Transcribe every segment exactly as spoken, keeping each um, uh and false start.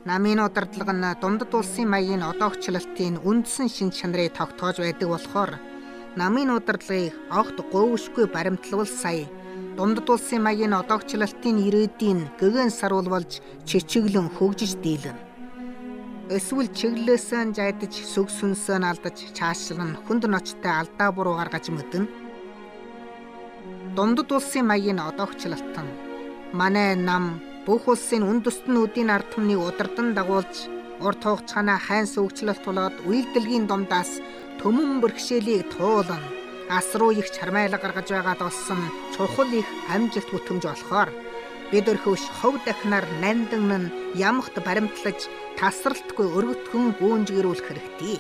Намын удирдлага нь дундад улсын маягийн одоогчлалтын үндсэн шин чанарыг тогтоож байдаг болохоор намын удирдлагыг огт говьшгүй баримтлавал сая дундад улсын маягийн одоогчлалтын ирээдүйн гэгэн саруулж чичиглэн хөгжиж дийлэнэ. Эсвэл чиглэлээсээ жайдаж сүг сүнсөө алдаж чаашлан хүнд ночтой алдаа буруу гаргаж мэднэ. Дундад улсын маягийн одоогчлалт нь манай нам бүх улсын үн төстнүүдийн ард түмнийг удирдан дагуулж урт хугацааны хайн сүүгчлэлт болоод үйлдэлгийн домдаас төмөн бэрхшээлийг туулна. Асруу их чармайлга гаргаж байгаад болсон чухал их амжилт бүтгэмж болохоор бид өрхөвш хов дахнаар нандин нь ямагт баримтлаж тасралтгүй өргөтгөн гүнжгэрүүлэх хэрэгтэй.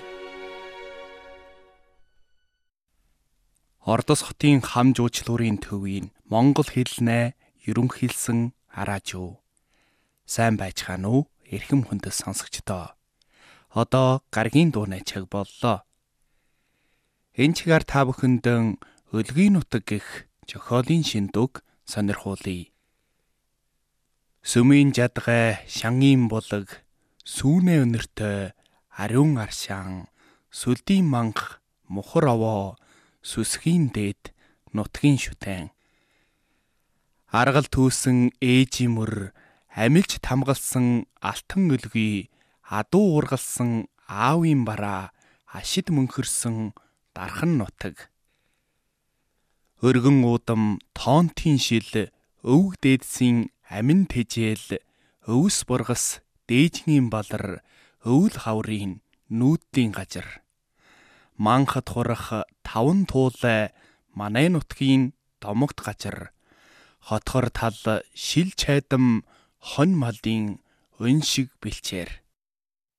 Ордос хотын хам жуучлуурын төвийн монгол хэлнээ ерөнхийлсөн араажуу. Сайн байцгаана уу? Эрхэм хүндэт сонсогчдоо. Одоо гаргийн дууны цаг боллоо. Энэ чигээр та бүхэндээ өлгийн нутаг гэх зохиолын шиндүг сонирхуулъя. Сүмийн жадгай шангийн булаг сүүнэ өнөртөө ариун аршаан сүлдийн манх мухар овоо сүсгийн дээд нутгийн шүтэн аргал түүсэн ээжийн мөр амилж тамгалсан алтан өлгий адуу ургалсан аавын бараа ашид мөнхөрсөн дархан нутаг өргөн уудам тоонтын шил өвг дээдсийн амин тэжээл өвс бургас дээжгийн балар өвл хаврын нүүдлийн газар манхад хурах таван туулай манай нутгийн домогт газар хотхор тал шил чайдам хон малын өн шиг бэлчээр